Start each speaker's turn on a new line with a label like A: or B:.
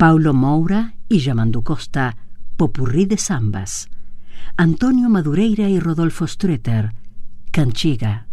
A: Paulo Moura y Yamandu Costa, Popurrí de Zambas. Antonio Madureira y Rodolfo Streeter, Canchiga.